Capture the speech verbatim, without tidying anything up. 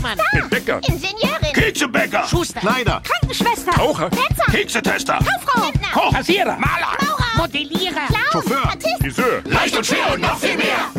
Kaufmann. Entdecker. Ingenieurin. Keksebäcker. Schuster. Schneider. Krankenschwester. Taucher. Netzer. Keksetester. Kauffrau. Rentner. Koch. Kassierer. Maler. Maurer. Modellierer. Clown. Chauffeur. Artist. Friseur. Leicht und schwer und noch viel mehr.